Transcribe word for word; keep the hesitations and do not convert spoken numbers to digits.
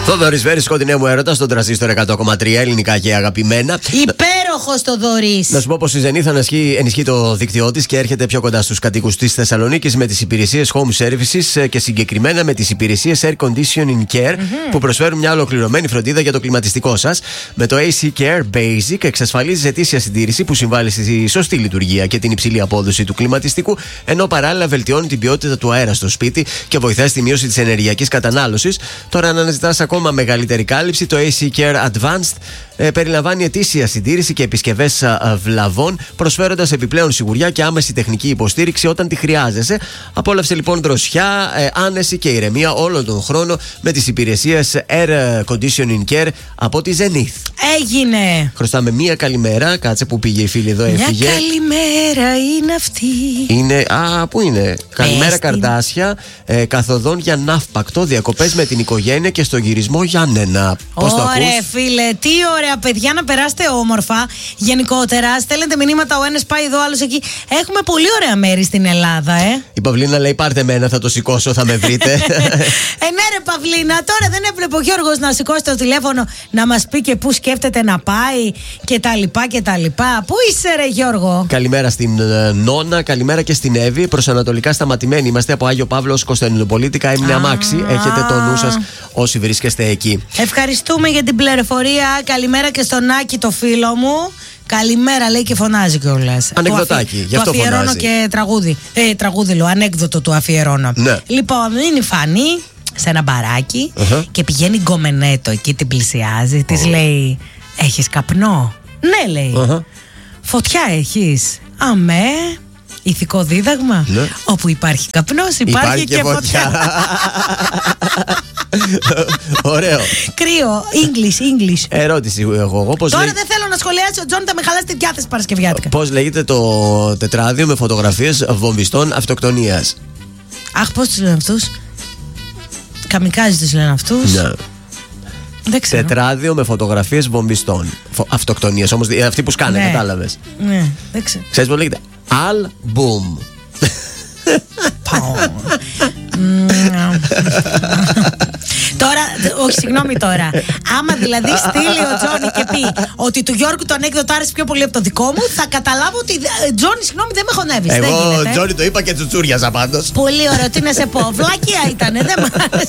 Θοδωρής Βέρης, σκοτεινέ μου έρωτα, στον Τρανζίστορ εκατό κόμμα τρία, ελληνικά και αγαπημένα. Υπέροχος Θοδωρής. Να σου πω πως η Zenith ενισχύει, ενισχύει το δίκτυό της και έρχεται πιο κοντά στους κατοίκους της Θεσσαλονίκης με τις υπηρεσίες home services και συγκεκριμένα με τις υπηρεσίες air conditioning care mm-hmm. που προσφέρουν μια ολοκληρωμένη φροντίδα για το κλιματιστικό σας. Με το έι σι Care Basic εξασφαλίζεις ετήσια συντήρηση που συμβάλλει στη σωστή λειτουργία και την υψηλή απόδοση του κλιματιστικού, ενώ παράλληλα βελτιώνει την ποιότητα του αέρα στο σπίτι και βοηθάει στη μείωση της ενεργειακής κατανάλωσης. Τώρα, αν αναζητάς ακόμα μεγαλύτερη κάλυψη, το έι σι Care Advanced ε, περιλαμβάνει ετήσια συντήρηση και επισκευές α, βλαβών, προσφέροντας επιπλέον σιγουριά και άμεση τεχνική υποστήριξη όταν τη χρειάζεσαι. Απόλαυσε λοιπόν δροσιά, ε, άνεση και ηρεμία όλο τον χρόνο με τις υπηρεσίες Air Conditioning Care από τη Zenith. Έγινε! Χρωστάμε μία καλημέρα. Κάτσε που πήγε η φίλη εδώ, έφυγε. Μια καλημέρα είναι αυτή. Είναι. Α, πού είναι? Καλημέρα, Πες Καρδάσια. Ε, καθοδόν για ναύπακτο. Διακοπές με την οικογένεια και στο γυρισμό Γιάννενα. Πώς το ακούς? Ωραία, φίλε. Τι ωραία, παιδιά, να περάσετε όμορφα. Γενικότερα, στέλνετε μηνύματα. Ο ένας πάει εδώ, άλλος εκεί. Έχουμε πολύ ωραία μέρη στην Ελλάδα, ε. Η Παυλίνα λέει: πάρτε μένα, θα το σηκώσω, θα με βρείτε. Ε, ναι, ρε Παυλίνα, τώρα δεν έπρεπε ο Γιώργος να σηκώσει το τηλέφωνο να μας πει και πού σκέφτεται να πάει και τα λοιπά και τα λοιπά. Πού είσαι, ρε Γιώργο? Καλημέρα στην uh, Νόνα, καλημέρα και στην Εύη. Προς ανατολικά σταματημένοι είμαστε από Άγιο Παύλος, Κωνσταντινοπολίτικα. Έμεινε αμάξι. Έχετε το νου σας όσοι βρίσκεστε εκεί. Ευχαριστούμε για την πληροφορία. Καλημέρα και στον Άκη, το φίλο μου. Καλημέρα, λέει και φωνάζει κιόλας. Ανεκδοτάκι, γι' αυτό φωνάζει. Του αφιερώνω και τραγούδι. Ε, τραγούδι λέω, ανέκδοτο του αφιερώνω. Ναι. Λοιπόν, είναι η Φανή σε ένα μπαράκι uh-huh. και πηγαίνει γκομενέτο εκεί, την πλησιάζει. Της uh-huh. λέει: έχεις καπνό? Ναι, λέει. Uh-huh. Φωτιά έχεις? Αμέ. Ηθικό δίδαγμα. Ναι. Όπου υπάρχει καπνός υπάρχει, υπάρχει και, και φωτιά. Ωραίο. Κρύο. English, English. Ερώτηση εγώ. Πώς Τώρα λέγ... δεν θέλω να σχολιάσει ο Τζόνι, θα με χαλάσει τη διάθεση Παρασκευιάτικα. Πώς λέγεται το τετράδιο με φωτογραφίες βομβιστών αυτοκτονίας? Αχ, πώς τους λένε αυτούς? Καμικάζι τους λένε αυτούς. Ναι. Δεν ξέρω. Τετράδιο με φωτογραφίες βομβιστών αυτοκτονίας. Όμως αυτοί που σκάνε, ναι. κατάλαβες? Ναι, δεν ξέρω. Ξέρεις πώς λέγεται? Αλμπουμ. Τώρα, όχι, συγγνώμη τώρα. Άμα δηλαδή στείλει ο Τζόνι και πει ότι του Γιώργου το ανέκδοτο άρεσε πιο πολύ από το δικό μου, θα καταλάβω ότι Τζόνι, συγγνώμη, δεν με χωνεύεις. Εγώ, Τζόνι, το είπα και τσουτσούριαζα πάντως. Πολύ ωραίο, τι να σε πω. Βλακία ήτανε, δεν μ' άρεσε.